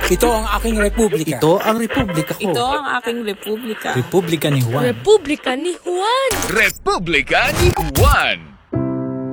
Ito ang aking republika. Ito ang republika ko. Ito ang aking republika. Republika ni Juan. Republika ni Juan. Republika ni Juan.